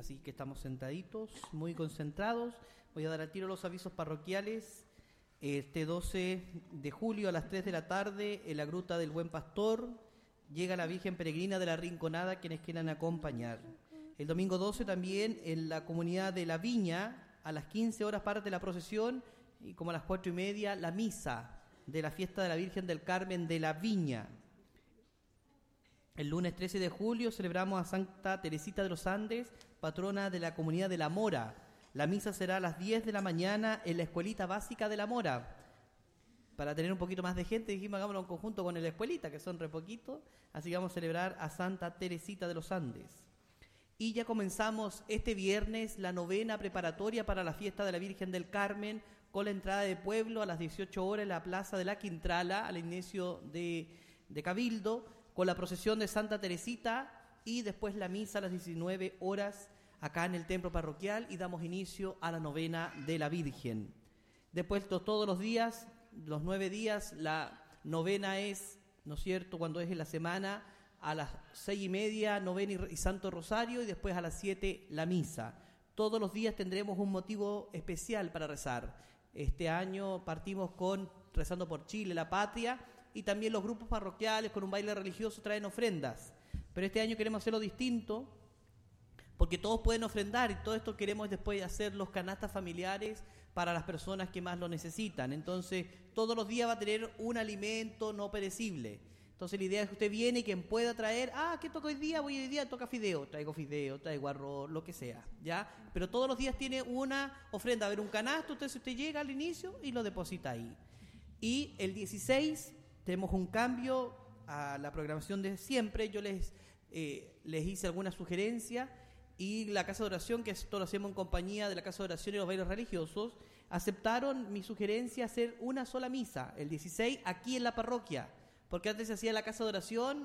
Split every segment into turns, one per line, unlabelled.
así que estamos sentaditos, muy concentrados. Voy a dar al tiro los avisos parroquiales. Este 12 de julio a las 3 de la tarde en la Gruta del Buen Pastor llega la Virgen Peregrina de la Rinconada, quienes quieran acompañar. El domingo 12 también en la comunidad de La Viña, a las 15 horas parte la procesión y como a las 4:30 la misa de la fiesta de la Virgen del Carmen de La Viña. El lunes 13 de julio celebramos a Santa Teresita de los Andes, patrona de la comunidad de La Mora. La misa será a las 10 de la mañana en la escuelita básica de La Mora. Para tener un poquito más de gente dijimos hagámoslo en conjunto con la escuelita, que son re poquitos, así que vamos a celebrar a Santa Teresita de los Andes. Y ya comenzamos este viernes la novena preparatoria para la fiesta de la Virgen del Carmen, con la entrada de pueblo a las 18 horas en la Plaza de la Quintrala, al inicio de Cabildo, con la procesión de Santa Teresita y después la misa a las 19 horas acá en el templo parroquial y damos inicio a la novena de la Virgen. Después todos los días, los 9 días, la novena es, ¿no es cierto?, cuando es en la semana, a las 6:30 novena y Santo Rosario y después a las 7 la misa. Todos los días tendremos un motivo especial para rezar. Este año partimos con rezando por Chile, la patria, y también los grupos parroquiales con un baile religioso traen ofrendas. Pero este año queremos hacerlo distinto, porque todos pueden ofrendar y todo esto queremos después hacer los canastas familiares para las personas que más lo necesitan. Entonces, todos los días va a tener un alimento no perecible. Entonces, la idea es que usted viene y quien pueda traer, ¿qué toca hoy día? Hoy día toca fideo, traigo arroz, lo que sea, ¿ya? Pero todos los días tiene una ofrenda, a ver, un canasto, usted llega al inicio y lo deposita ahí. Y el 16 tenemos un cambio a la programación de siempre. Yo les hice alguna sugerencia y la Casa de Oración, que esto lo hacemos en compañía de la Casa de Oración y los bailes religiosos, aceptaron mi sugerencia hacer una sola misa, el 16, aquí en la parroquia. Porque antes se hacía en la Casa de Oración,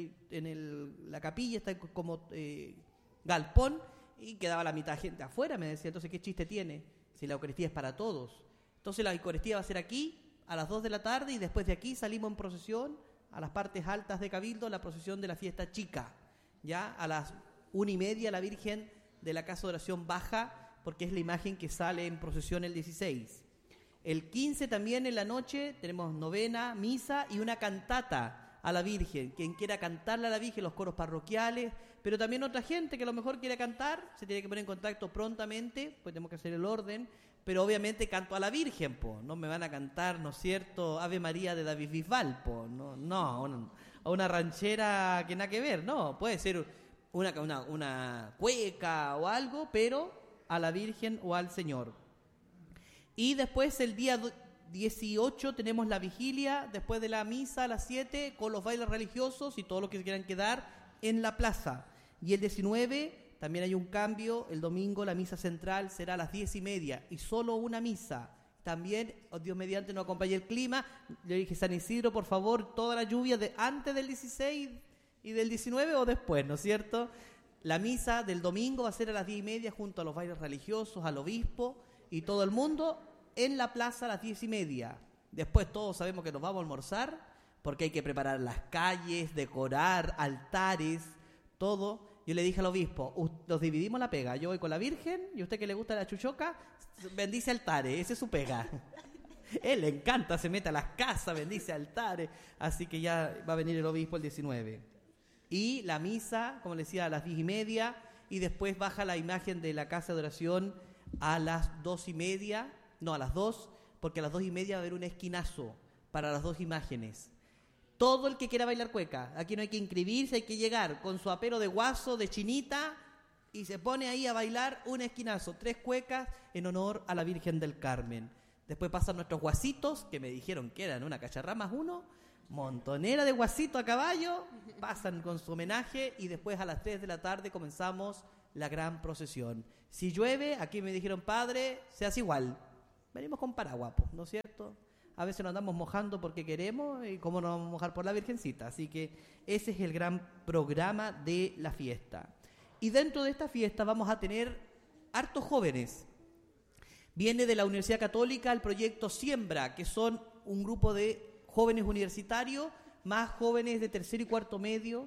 la capilla está como galpón, y quedaba la mitad de gente afuera. Me decía, entonces, ¿qué chiste tiene? Si la Eucaristía es para todos. Entonces, la Eucaristía va a ser aquí, a las 2 de la tarde, y después de aquí salimos en procesión a las partes altas de Cabildo, la procesión de la fiesta chica. Ya a las 1:30 la Virgen de la Casa de Oración baja, porque es la imagen que sale en procesión el 16. El 15 también en la noche tenemos novena, misa y una cantata a la Virgen. Quien quiera cantarle a la Virgen, los coros parroquiales, pero también otra gente que a lo mejor quiere cantar, se tiene que poner en contacto prontamente, pues tenemos que hacer el orden, pero obviamente canto a la Virgen, no me van a cantar, ¿no es cierto?, Ave María de David Bisbal, no, a una ranchera que nada que ver, no, puede ser una cueca o algo, pero a la Virgen o al Señor. Y después el día 18 tenemos la vigilia, después de la misa a las 7, con los bailes religiosos y todos los que se quieran quedar en la plaza. Y el 19 también hay un cambio, el domingo la misa central será a las 10:30 y solo una misa. También, Dios mediante, nos acompañe el clima. Yo dije, San Isidro, por favor, toda la lluvia de antes del 16 y del 19 o después, ¿no es cierto? La misa del domingo va a ser a las 10:30 junto a los bailes religiosos, al obispo y todo el mundo en la plaza a las 10:30. Después todos sabemos que nos vamos a almorzar porque hay que preparar las calles, decorar, altares, todo. Yo le dije al obispo, nos dividimos la pega. Yo voy con la Virgen y usted que le gusta la chuchoca, bendice altares, esa es su pega. Él le encanta, se mete a las casas, bendice altares. Así que ya va a venir el obispo el 19. Y la misa, como le decía, a las 10:30 y después baja la imagen de la Casa de Oración a las 2:30, no, a las 2, porque a las 2:30 va a haber un esquinazo para las dos imágenes. Todo el que quiera bailar cueca, aquí no hay que inscribirse, hay que llegar con su apero de guaso, de chinita, y se pone ahí a bailar un esquinazo, 3 cuecas en honor a la Virgen del Carmen. Después pasan nuestros guasitos, que me dijeron que eran una cacharra más uno, montonera de guasito a caballo, pasan con su homenaje y después a las 3 de la tarde comenzamos la gran procesión. Si llueve, aquí me dijeron, padre, se hace igual. Venimos con paraguas, ¿no es cierto? A veces nos andamos mojando porque queremos y cómo nos vamos a mojar por la Virgencita. Así que ese es el gran programa de la fiesta. Y dentro de esta fiesta vamos a tener hartos jóvenes. Viene de la Universidad Católica el proyecto Siembra, que son un grupo de jóvenes universitarios, más jóvenes de tercero y cuarto medio,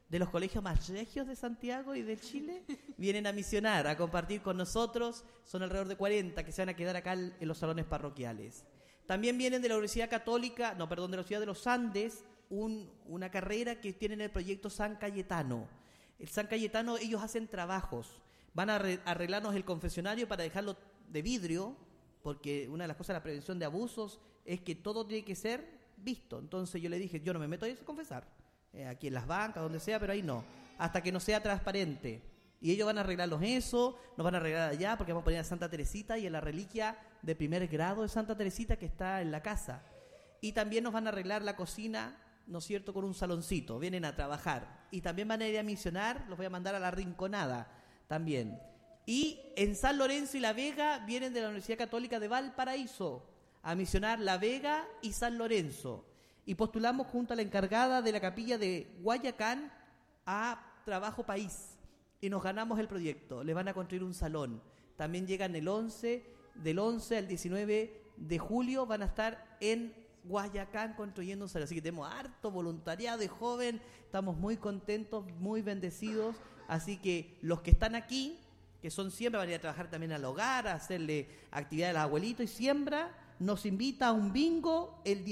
de los colegios más regios de Santiago y de Chile, vienen a misionar, a compartir con nosotros. Son alrededor de 40 que se van a quedar acá en los salones parroquiales. También vienen de la Universidad Católica, de la Universidad de los Andes, una carrera que tienen el proyecto San Cayetano. El San Cayetano, ellos hacen trabajos, van a arreglarnos el confesionario para dejarlo de vidrio, porque una de las cosas de la prevención de abusos es que todo tiene que ser visto. Entonces yo le dije, yo no me meto ahí a confesar, aquí en las bancas, donde sea, pero ahí no, hasta que no sea transparente. Y ellos van a arreglarlos eso, nos van a arreglar allá, porque vamos a poner a Santa Teresita y en la reliquia de primer grado de Santa Teresita que está en la casa. Y también nos van a arreglar la cocina, ¿no es cierto?, con un saloncito. Vienen a trabajar. Y también van a ir a misionar, los voy a mandar a la Rinconada también. Y en San Lorenzo y La Vega vienen de la Universidad Católica de Valparaíso a misionar La Vega y San Lorenzo. Y postulamos junto a la encargada de la capilla de Guayacán a Trabajo País. Y nos ganamos el proyecto. Le van a construir un salón. También llegan del 11 al 19 de julio. Van a estar en Guayacán construyendo un salón. Así que tenemos harto voluntariado de joven. Estamos muy contentos, muy bendecidos. Así que los que están aquí, que son siempre, van a ir a trabajar también al hogar, a hacerle actividades a los abuelitos. Y Siembra nos invita a un bingo el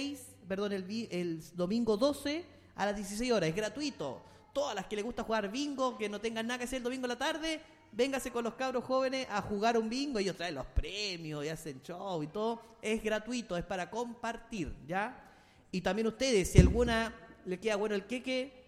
domingo 12 a las 16 horas. Es gratuito. Todas las que les gusta jugar bingo, que no tengan nada que hacer el domingo en la tarde, véngase con los cabros jóvenes a jugar un bingo. Ellos traen los premios y hacen show y todo. Es gratuito, es para compartir, ¿ya? Y también ustedes, si alguna le queda bueno el queque,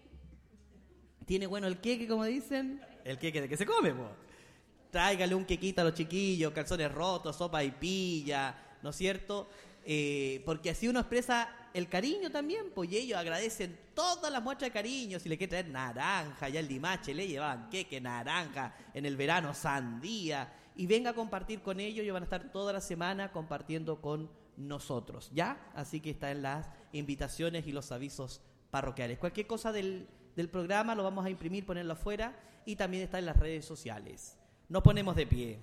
tiene bueno el queque, como dicen, el queque de que se come, pues. Tráigale un quequito a los chiquillos, calzones rotos, sopa y pilla, ¿no es cierto? Porque así uno expresa el cariño también, pues, y ellos agradecen todas las muestras de cariño. Si le quiere traer naranja, ya el Limache le llevaban queque, naranja, en el verano sandía, y venga a compartir con ellos. Ellos van a estar toda la semana compartiendo con nosotros, ¿ya? Así que está en las invitaciones y los avisos parroquiales. Cualquier cosa del programa lo vamos a imprimir, ponerlo afuera, y también está en las redes sociales. Nos ponemos de pie.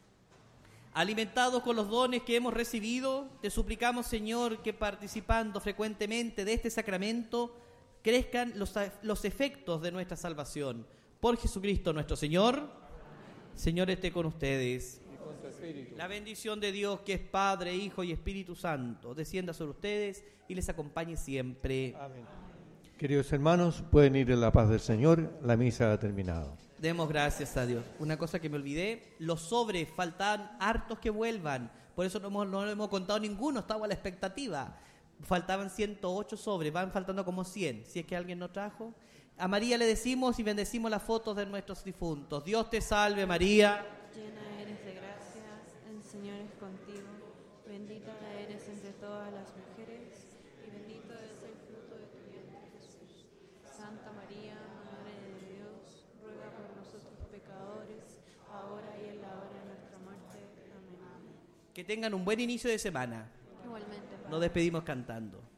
Alimentados con los dones que hemos recibido, te suplicamos, Señor, que participando frecuentemente de este sacramento crezcan los efectos de nuestra salvación. Por Jesucristo nuestro Señor. Señor, esté con ustedes.
Y con tu espíritu.
La bendición de Dios, que es Padre, Hijo y Espíritu Santo, descienda sobre ustedes y les acompañe siempre.
Amén. Queridos hermanos, pueden ir en la paz del Señor. La misa ha terminado.
Demos gracias a Dios. Una cosa que me olvidé, los sobres, faltaban hartos que vuelvan. Por eso no hemos contado ninguno, estaba a la expectativa. Faltaban 108 sobres, van faltando como 100, si es que alguien no trajo. A María le decimos y bendecimos las fotos de nuestros difuntos. Dios te salve, María.
Llena eres de gracia, el Señor es contigo. Bendita eres entre todas las mujeres y bendito es el fruto de tu vientre, Jesús. Santa María, Madre de Dios, ruega por nosotros pecadores, ahora y en la hora de nuestra muerte. Amén.
Que tengan un buen inicio de semana.
Igualmente, Padre.
Nos despedimos cantando.